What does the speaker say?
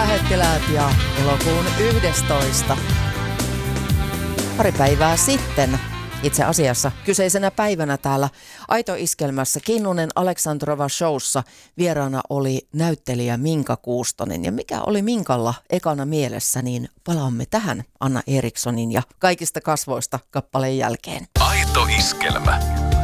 lähettiläät ja elokuun 11. Pari päivää sitten, itse asiassa kyseisenä päivänä täällä Aito-iskelmässä Kinnunen Aleksandrova showssa vieraana oli näyttelijä Minka Kuustonen. Ja mikä oli Minkalla ekana mielessä, niin palaamme tähän Anna Erikssonin ja Kaikista kasvoista kappaleen jälkeen. Aito-iskelmä.